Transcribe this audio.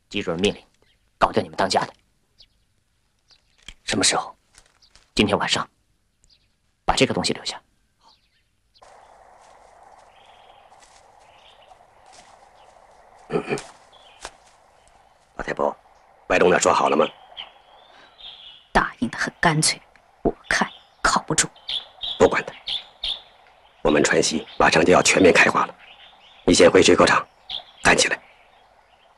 姬主任命令搞掉你们当家的。什么时候？今天晚上。把这个东西留下。 老太婆，外东那说好了吗？ 答应的很干脆，我看靠不住。 不管他，我们川西马上就要全面开化了，你先回水沟厂干起来。